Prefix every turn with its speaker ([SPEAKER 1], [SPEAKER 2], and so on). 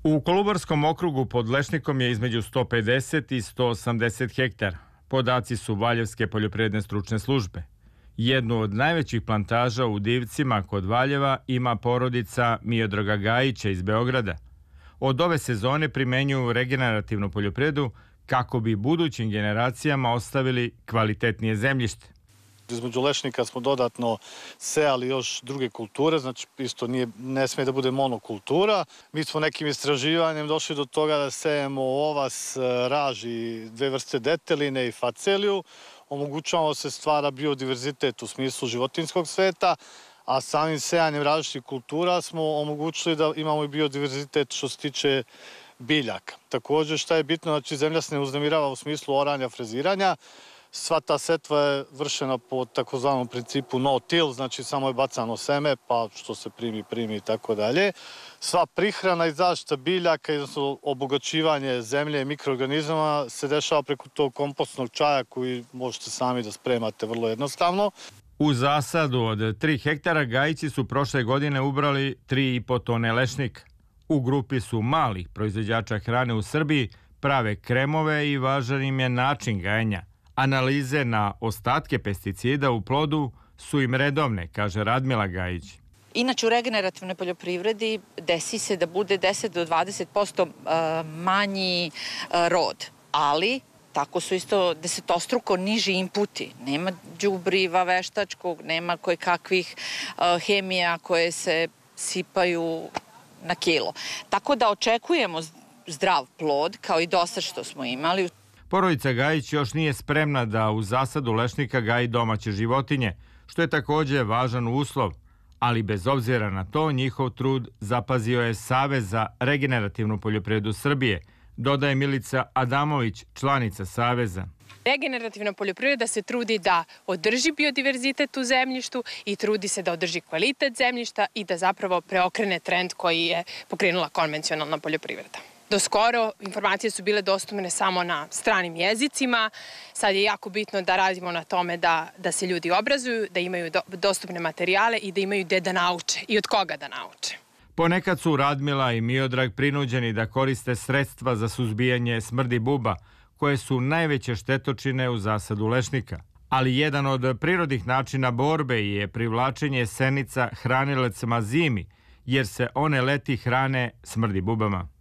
[SPEAKER 1] U Kolubarskom okrugu pod Lešnikom je između 150 i 180 hektara. Podaci su Valjevske poljoprivredne stručne službe. Jednu od najvećih plantaža u Divcima kod Valjeva ima porodica Miodraga Gajića iz Beograda. Od ove sezone primenjuju regenerativnu poljoprivredu kako bi budućim generacijama ostavili kvalitetnije zemljište.
[SPEAKER 2] Između lešnika smo dodatno sejali još druge kulture, znači isto ne sme da bude monokultura. Mi smo nekim istraživanjem došli do toga da sejemo ovas, raž i dve vrste deteline i faceliju. Omogućavamo se stvara biodiverzitet u smislu životinjskog sveta, a samim sejanjem različitih kultura smo omogućili da imamo i biodiverzitet što se tiče biljaka. Također šta je bitno, znači zemlja se ne uznemirava u smislu oranja, freziranja. Sva ta setva je vršena po takozvanom principu no-till, znači samo je bacano seme, pa što se primi i tako dalje. Sva prihrana i zaštita biljaka, odnosno obogaćivanje zemlje i mikroorganizama se dešava preko tog kompostnog čaja koji možete sami da spremate vrlo jednostavno.
[SPEAKER 1] U zasadu od 3 hektara Gajići su prošle godine ubrali 3,5 tone lešnika. U grupi su malih proizvođača hrane u Srbiji, prave kremove i važan im je način gajenja. Analize na ostatke pesticida u plodu su im redovne, kaže Radmila Gajić.
[SPEAKER 3] Inače u regenerativnoj poljoprivredi desi se da bude 10 do 20% manji rod, ali tako su isto desetostruko niži inputi. Nema đubriva veštačkog, nema kojekakvih hemija koje se sipaju na kilo. Tako da očekujemo zdrav plod, kao i dosad što smo imali.
[SPEAKER 1] Porodica Gajić još nije spremna da u zasadu lešnika gaji domaće životinje, što je također važan uslov, ali bez obzira na to njihov trud zapazio je Savez za regenerativnu poljoprivredu Srbije, dodaje Milica Adamović, članica Saveza.
[SPEAKER 4] Regenerativna poljoprivreda se trudi da održi biodiverzitet u zemljištu i trudi se da održi kvalitet zemljišta i da zapravo preokrene trend koji je pokrenula konvencionalna poljoprivreda. Do skoro informacije su bile dostupne samo na stranim jezicima. Sad je jako bitno da radimo na tome da se ljudi obrazuju, da imaju dostupne materijale i da imaju gde da nauče i od koga da nauče.
[SPEAKER 1] Ponekad su Radmila i Miodrag prinuđeni da koriste sredstva za suzbijanje smrdi buba, koje su najveće štetočine u zasadu lešnika. Ali jedan od prirodnih načina borbe je privlačenje senica hranilecima zimi, jer se one leti hrane smrdi bubama.